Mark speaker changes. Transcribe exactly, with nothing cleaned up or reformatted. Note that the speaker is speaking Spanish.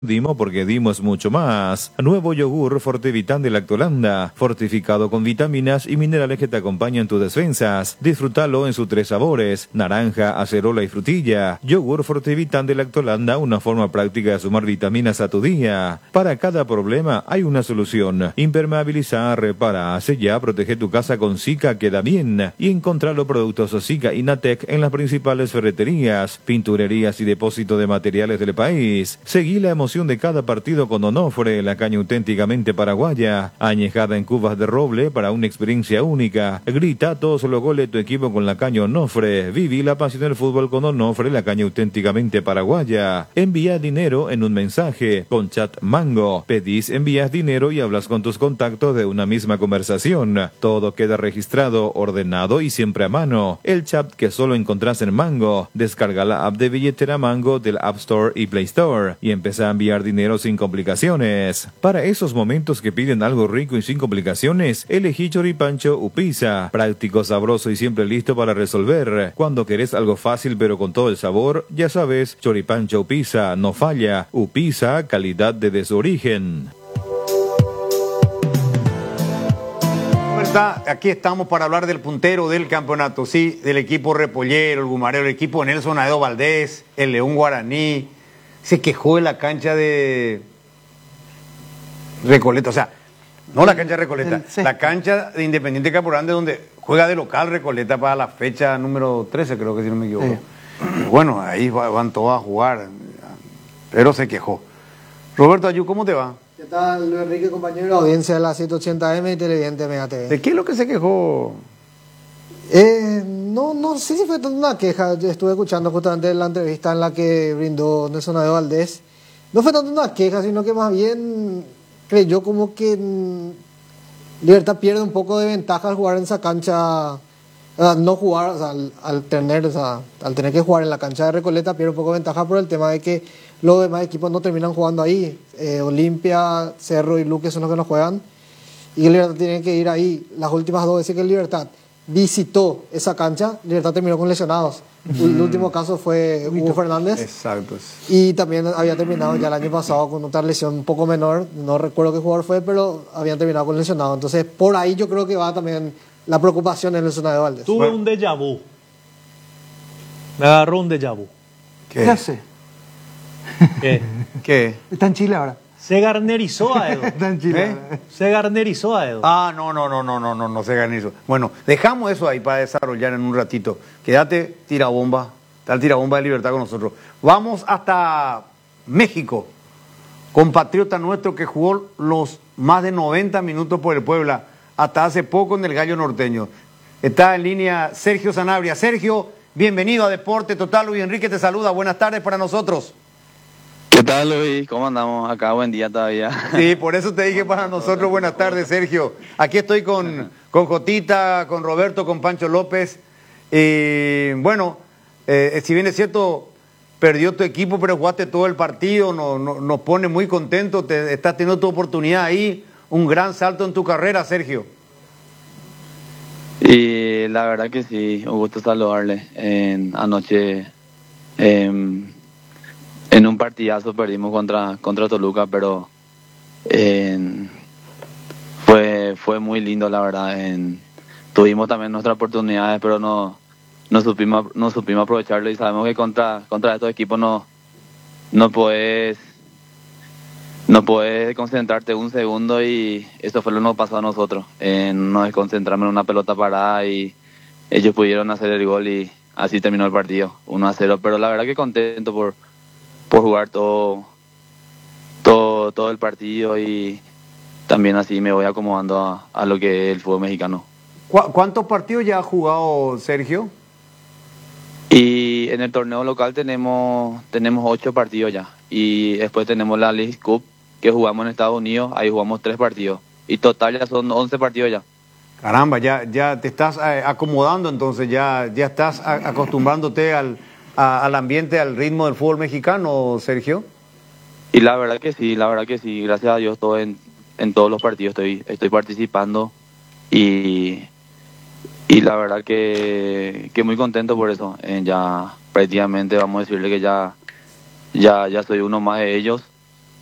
Speaker 1: Dimo porque dimos mucho más. Nuevo yogur Fortevitán de Lactolanda, fortificado con vitaminas y minerales que te acompañan tus defensas. Disfrútalo en sus tres sabores, naranja, acerola y frutilla. Yogur Fortevitán de Lactolanda, una forma práctica de sumar vitaminas a tu día. Para cada problema hay una solución. Impermeabiliza, repara, sella, protege tu casa con Zika Queda Bien. Y encontrar los productos Zika y Natec en las principales ferreterías, pinturerías y depósitos de materiales del país. Seguí la emoción de cada partido con Onofre, la caña auténticamente paraguaya, añejada en cubas de roble para una experiencia única. Grita todos los goles de tu equipo con la caña Onofre. Viví la pasión del fútbol con Onofre, la caña auténticamente paraguaya. Envía dinero en un mensaje con Chat Mango. Pedís, envías dinero y hablas con tus contactos de una misma conversación. Todo queda registrado, ordenado y siempre a mano. El chat que solo encontrás en Mango. Descarga la app de billetera Mango del App Store y Play Store y empezá a enviar dinero sin complicaciones. Para esos momentos que piden algo rico y sin complicaciones, elegí Choripancho Upisa. Práctico, sabroso y siempre listo para resolver. Cuando querés algo fácil pero con todo el sabor, ya sabes, Choripancho Upisa no falla. Upisa, calidad desde su origen.
Speaker 2: Aquí estamos para hablar del puntero del campeonato, sí, del equipo Repollero, el Gumarero, el equipo Nelson Aedo Valdés, el León Guaraní. Se quejó de la cancha de Recoleta, o sea, no la cancha de Recoleta, la cancha de Independiente Capurán, donde juega de local Recoleta para la fecha número trece, creo que si no me equivoco. Sí. Bueno, ahí van todos a jugar, pero se quejó. Roberto Ayú, ¿cómo te va?
Speaker 3: ¿Qué tal, Luis Enrique, compañero? Audiencia de la ciento ochenta eme y televidente Mega T V.
Speaker 2: ¿De qué es lo que se quejó?
Speaker 3: Eh, no, no sé si fue tanto una queja. Yo estuve escuchando justamente la entrevista en la que brindó Nelson Aedo Valdés. No fue tanto una queja, sino que más bien creyó como que Libertad pierde un poco de ventaja al jugar en esa cancha, uh, no jugar, o sea, al, al tener, o sea, al tener que jugar en la cancha de Recoleta pierde un poco de ventaja por el tema de que los demás equipos no terminan jugando ahí. Eh, Olimpia, Cerro y Luque son los que no juegan y el Libertad tiene que ir ahí. Las últimas dos veces que el Libertad visitó esa cancha, Libertad terminó con lesionados. Mm. El último caso fue Hugo Fernández.
Speaker 2: Exacto.
Speaker 3: Y también había terminado ya el año pasado con otra lesión un poco menor. No recuerdo qué jugador fue, pero habían terminado con lesionados. Entonces, por ahí yo creo que va también la preocupación en el zona de Valdés.
Speaker 4: Tuve bueno. un déjà vu. Me agarró un déjà vu.
Speaker 3: ¿Qué, ¿Qué hace?
Speaker 4: ¿Qué?
Speaker 3: ¿Qué? Está en Chile ahora.
Speaker 4: Se garnerizó a Edo.
Speaker 3: Está en Chile.
Speaker 4: ¿Eh? Se garnerizó a Edo.
Speaker 2: Ah, no, no, no, no, no, no, no se garnerizó. Bueno, dejamos eso ahí para desarrollar en un ratito. Quédate, tirabomba. Está el tirabomba de Libertad con nosotros. Vamos hasta México. Compatriota nuestro que jugó los más de noventa minutos por el Puebla, hasta hace poco en el Gallo Norteño. Está en línea Sergio Sanabria. Sergio, bienvenido a Deporte Total. Luis Enrique te saluda. Buenas tardes para nosotros.
Speaker 5: ¿Qué tal, Luis? ¿Cómo andamos? Acá, buen día todavía.
Speaker 2: Sí, por eso te dije para nosotros buenas tardes, Sergio. Aquí estoy con, con Jotita, con Roberto, con Pancho López. Y bueno, eh, si bien es cierto, perdió tu equipo, pero jugaste todo el partido, no, no, nos pone muy contentos, te, estás teniendo tu oportunidad ahí, un gran salto en tu carrera, Sergio.
Speaker 5: Y la verdad que sí, un gusto saludarle. En, anoche... Eh, En un partidazo perdimos contra contra Toluca, pero eh, fue fue muy lindo, la verdad. En, tuvimos también nuestras oportunidades, pero no no supimos no supimos aprovecharlo y sabemos que contra contra estos equipos no no puedes no puedes concentrarte un segundo y eso fue lo que nos pasó a nosotros. Eh, nos desconcentramos en una pelota parada y ellos pudieron hacer el gol y así terminó el partido, uno a cero. Pero la verdad que contento por por jugar todo, todo, todo el partido y también así me voy acomodando a, a lo que es el fútbol mexicano.
Speaker 2: ¿Cuántos partidos ya ha jugado Sergio?
Speaker 5: Y en el torneo local tenemos tenemos ocho partidos ya y después tenemos la League Cup que jugamos en Estados Unidos, ahí jugamos tres partidos y total ya son once partidos ya.
Speaker 2: Caramba, ya, ya te estás acomodando entonces, ya, ya estás acostumbrándote al... A, al ambiente, al ritmo del fútbol mexicano, Sergio.
Speaker 5: Y la verdad que sí, la verdad que sí, gracias a Dios todo en, en todos los partidos estoy estoy participando y, y la verdad que, que muy contento por eso. Eh, ya prácticamente vamos a decirle que ya, ya, ya soy uno más de ellos